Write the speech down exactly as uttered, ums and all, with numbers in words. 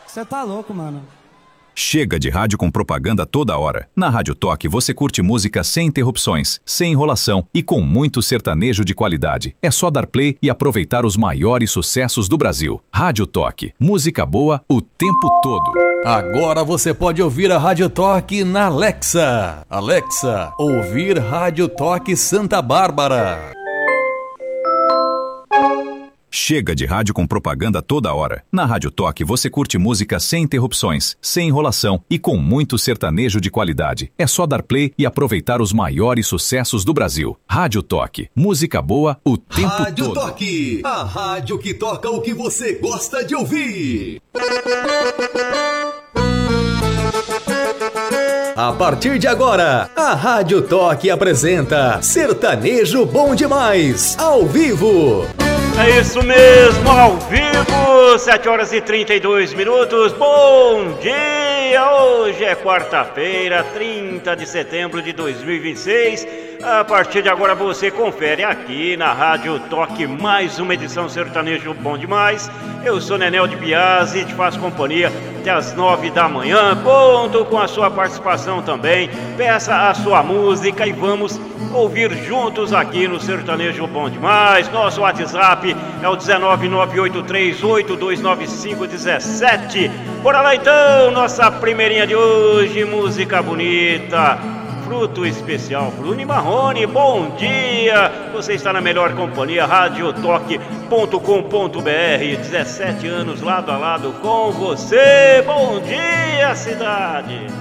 Você tá louco, mano. Chega de rádio com propaganda toda hora. Na Rádio Toque você curte música sem interrupções, sem enrolação e com muito sertanejo de qualidade. É só dar play e aproveitar os maiores sucessos do Brasil. Rádio Toque, música boa o tempo todo. Agora você pode ouvir a Rádio Toque na Alexa. Alexa, ouvir Rádio Toque Santa Bárbara. Chega de rádio com propaganda toda hora. Na Rádio Toque você curte música sem interrupções, sem enrolação e com muito sertanejo de qualidade. É só dar play e aproveitar os maiores sucessos do Brasil. Rádio Toque, música boa o tempo Rádio todo. Rádio Toque, a rádio que toca o que você gosta de ouvir. A partir de agora, a Rádio Toque apresenta Sertanejo Bom Demais, ao vivo. É isso mesmo, ao vivo, sete horas e trinta e dois minutos, bom dia! Hoje é quarta-feira, trinta de setembro de dois mil e vinte e seis. A partir de agora você confere aqui na Rádio Toque mais uma edição Sertanejo Bom Demais. Eu sou Nenel de Biasi e te faço companhia até as nove da manhã. Conto com a sua participação também. Peça a sua música e vamos ouvir juntos aqui no Sertanejo Bom Demais. Nosso WhatsApp é o um nove nove oito três oito dois nove cinco um sete. Bora lá então, nossa primeirinha de hoje, música bonita. Fruto especial, Bruno e Marrone, bom dia! Você está na melhor companhia, rádio toque ponto com ponto br, dezessete anos lado a lado com você. Bom dia, cidade!